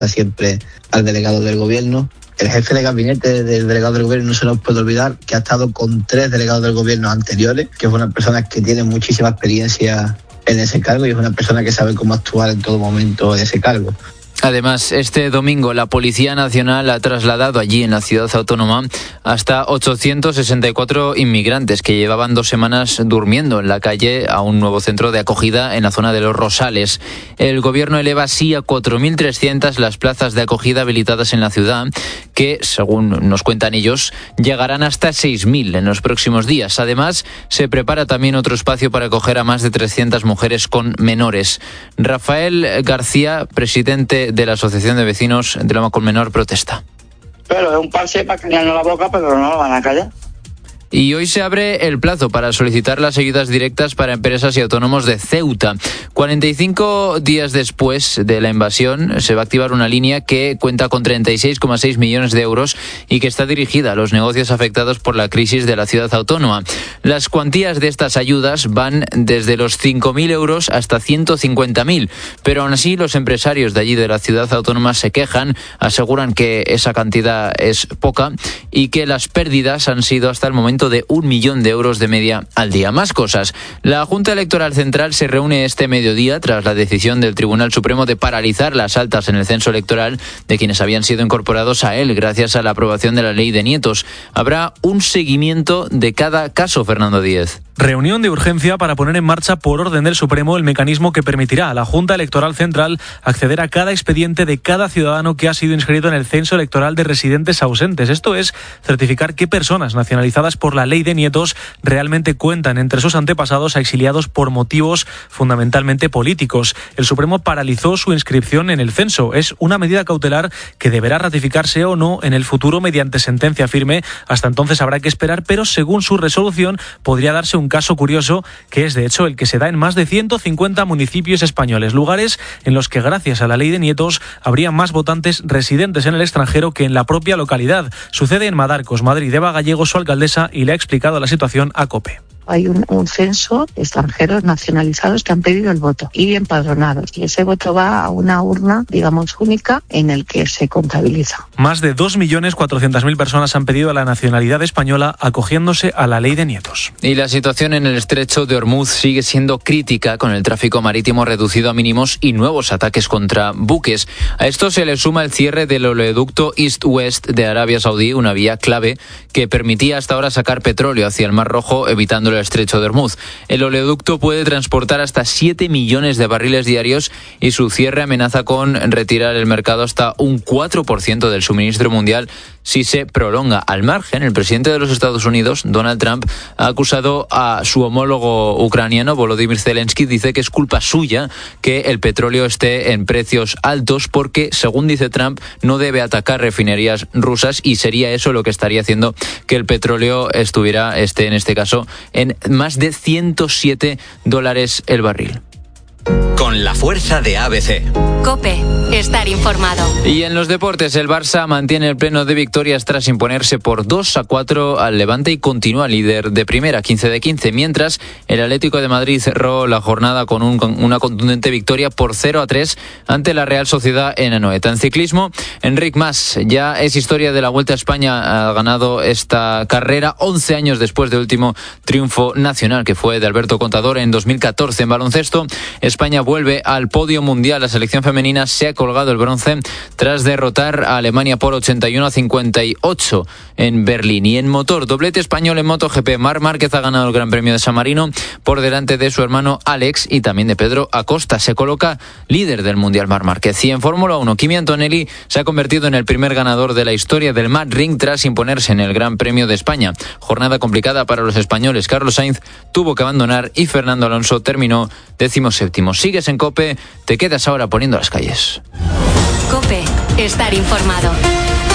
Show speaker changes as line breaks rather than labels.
siempre al delegado del gobierno. El jefe de gabinete del delegado del gobierno no se nos puede olvidar que ha estado con 3 delegados del gobierno anteriores, que es una persona que tiene muchísima experiencia en ese cargo y es una persona que sabe cómo actuar en todo momento en ese cargo.
Además, este domingo la Policía Nacional ha trasladado allí en la ciudad autónoma hasta 864 inmigrantes que llevaban 2 semanas durmiendo en la calle a un nuevo centro de acogida en la zona de Los Rosales. El gobierno eleva así a 4.300 las plazas de acogida habilitadas en la ciudad, que, según nos cuentan ellos, llegarán hasta 6.000 en los próximos días. Además, se prepara también otro espacio para acoger a más de 300 mujeres con menores. Rafael García, presidente de la Asociación de Vecinos de Loma Colmenor, protesta.
Pero es un parche para callarnos la boca, pero no lo van a callar.
Y hoy se abre el plazo para solicitar las ayudas directas para empresas y autónomos de Ceuta. 45 días después de la invasión se va a activar una línea que cuenta con 36,6 millones de euros y que está dirigida a los negocios afectados por la crisis de la ciudad autónoma. Las cuantías de estas ayudas van desde los 5.000 euros hasta 150.000, pero aún así los empresarios de allí de la ciudad autónoma se quejan, aseguran que esa cantidad es poca y que las pérdidas han sido hasta el momento de 1 millón de euros de media al día. Más cosas. La Junta Electoral Central se reúne este mediodía tras la decisión del Tribunal Supremo de paralizar las altas en el censo electoral de quienes habían sido incorporados a él gracias a la aprobación de la ley de nietos. Habrá un seguimiento de cada caso, Fernando Díez.
Reunión de urgencia para poner en marcha por orden del Supremo el mecanismo que permitirá a la Junta Electoral Central acceder a cada expediente de cada ciudadano que ha sido inscrito en el censo electoral de residentes ausentes. Esto es, certificar qué personas nacionalizadas por la ley de nietos realmente cuentan entre sus antepasados a exiliados por motivos fundamentalmente políticos. El Supremo paralizó su inscripción en el censo. Es una medida cautelar que deberá ratificarse o no en el futuro mediante sentencia firme. Hasta entonces habrá que esperar, pero según su resolución podría darse un caso curioso, que es de hecho el que se da en más de 150 municipios españoles, lugares en los que gracias a la ley de nietos habría más votantes residentes en el extranjero que en la propia localidad. Sucede en Madarcos, Madrid. Eva Gallego, su alcaldesa, y le ha explicado la situación a COPE.
Hay un censo de extranjeros nacionalizados que han pedido el voto y empadronados. Y ese voto va a una urna, digamos, única en el que se contabiliza.
Más de 2.400.000 personas han pedido la nacionalidad española acogiéndose a la ley de nietos.
Y la situación en el estrecho de Ormuz sigue siendo crítica, con el tráfico marítimo reducido a mínimos y nuevos ataques contra buques. A esto se le suma el cierre del oleoducto East-West de Arabia Saudí, una vía clave que permitía hasta ahora sacar petróleo hacia el Mar Rojo, evitando el estrecho de Ormuz. El oleoducto puede transportar hasta 7 millones de barriles diarios y su cierre amenaza con retirar el mercado hasta un 4% del suministro mundial si se prolonga. Al margen, el presidente de los Estados Unidos, Donald Trump, ha acusado a su homólogo ucraniano, Volodymyr Zelensky, dice que es culpa suya que el petróleo esté en precios altos porque, según dice Trump, no debe atacar refinerías rusas y sería eso lo que estaría haciendo que el petróleo esté en este caso en más de $107 el barril.
Con la fuerza de ABC.
COPE. Estar informado.
Y en los deportes, el Barça mantiene el pleno de victorias tras imponerse por 2-4 al Levante y continúa líder de primera, 15 de 15, mientras el Atlético de Madrid cerró la jornada con una contundente victoria por 0-3 ante la Real Sociedad en Anoeta. En ciclismo, Enric Mas ya es historia de la Vuelta a España, ha ganado esta carrera 11 años después del último triunfo nacional, que fue de Alberto Contador en 2014. En baloncesto, España vuelve al podio mundial. La selección femenina se ha colgado el bronce tras derrotar a Alemania por 81-58 en Berlín. Y en motor, doblete español en MotoGP. Marc Márquez ha ganado el Gran Premio de San Marino por delante de su hermano Alex y también de Pedro Acosta. Se coloca líder del mundial Marc Márquez. Y en Fórmula 1, Kimi Antonelli se ha convertido en el primer ganador de la historia del Mad Ring tras imponerse en el Gran Premio de España. Jornada complicada para los españoles. Carlos Sainz tuvo que abandonar y Fernando Alonso terminó 17º. Sigues en COPE, te quedas ahora poniendo las calles.
COPE. Estar informado.